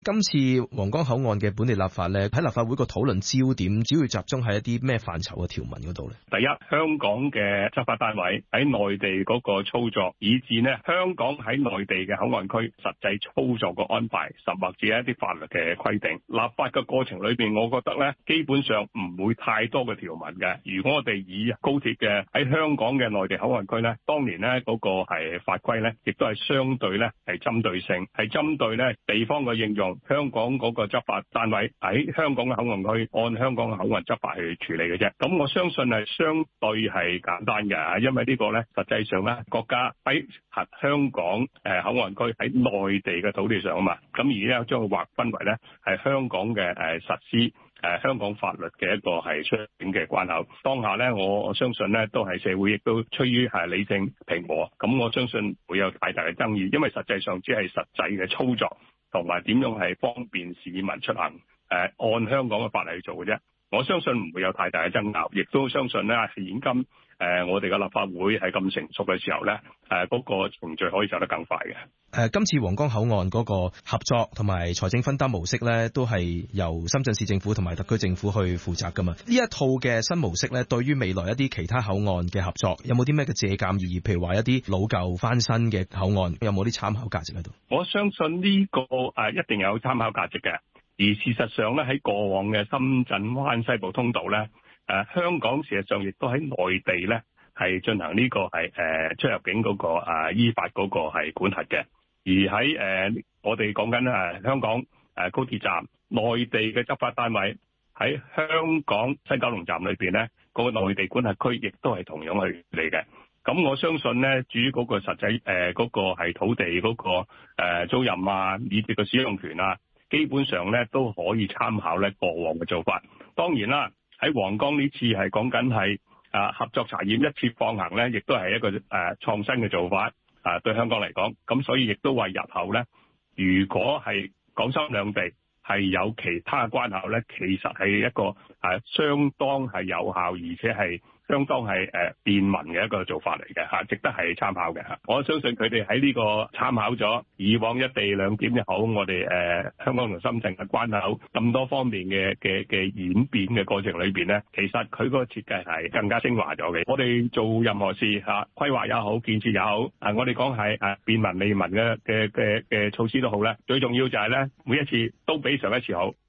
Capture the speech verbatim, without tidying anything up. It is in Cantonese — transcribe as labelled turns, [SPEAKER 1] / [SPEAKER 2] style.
[SPEAKER 1] 今次皇崗口岸嘅本地立法咧，喺立法會個討論焦點主要集中喺一啲咩範疇嘅條文嗰度咧？
[SPEAKER 2] 第一，香港嘅執法單位喺內地嗰個操作，以至呢香港喺內地嘅口岸區實際操作個安排，甚或者一啲法律嘅規定。立法嘅過程裏邊，我覺得咧基本上唔會太多嘅條文嘅。如果我哋以高鐵嘅喺香港嘅內地口岸區咧，當年咧嗰個係法規咧，亦都係相對咧係針對性，係針對咧地方嘅應用。香港嗰個執法單位喺香港嘅口岸區按香港嘅口岸執法去處理嘅啫。咁我相信係相對係簡單嘅，因為呢個咧實際上咧國家喺核香港誒口岸區喺內地嘅土地上啊嘛，咁而家將佢劃分為咧係香港嘅誒實施誒香港法律嘅一個係出境嘅關口。當下咧我我相信咧都係社會亦都趨於係理性平和，咁我相信會有大大嘅爭議，因為實際上只係實際嘅操作。同埋點樣係方便市民出行？誒、呃，按香港嘅法例去做嘅啫。我相信唔會有太大嘅爭拗，亦都相信咧，現今誒、呃、我哋嘅立法會係咁成熟嘅時候咧，誒、呃、嗰、那個程序可以走得更快嘅。誒、
[SPEAKER 1] 呃，今次皇崗口岸嗰個合作同埋財政分擔模式咧，都係由深圳市政府同埋特區政府去負責噶嘛。呢一套嘅新模式咧，對於未來一啲其他口岸嘅合作，有冇啲咩嘅借鑑意義？譬如話一啲老舊翻新嘅口岸，有冇啲參考價值喺度？
[SPEAKER 2] 我相信呢、這個誒、呃、一定有參考價值嘅。而事實上咧，喺過往嘅深圳灣西部通道咧，誒、呃、香港事實上亦都喺內地咧係進行呢、這個係誒、呃、出入境嗰、那個、呃、依法嗰個係管轄嘅。而喺誒、呃、我哋講緊誒香港誒、呃、高鐵站內地嘅執法單位喺香港西九龍站裏邊咧，嗰、那個內地管轄區亦都係同樣去嚟嘅。咁我相信咧，至於嗰個實際誒嗰、呃那個係土地嗰、那個、呃、租賃啊，以至個使用權啊。基本上咧都可以參考咧過往嘅做法。當然啦，喺皇崗呢次係講緊係啊合作查驗一次放行咧，亦都係一個誒、啊、創新嘅做法啊，對香港嚟講。咁所以亦都為日後咧，如果係港深兩地係有其他關口咧，其實係一個誒、啊、相當係有效，而且係相當係誒便民嘅一個做法嚟嘅嚇，值得係參考嘅嚇。我相信佢哋喺呢個參考咗以往一地兩檢又好，我哋誒、呃、香港同深圳嘅關口咁多方面嘅嘅嘅演變嘅過程裏邊咧，其實佢嗰個設計係更加精華咗嘅。我哋做任何事嚇，規劃也好，建設也好，啊我哋講係誒便民利民嘅嘅嘅嘅措施都好咧，最重要就係咧每一次都比上一次好。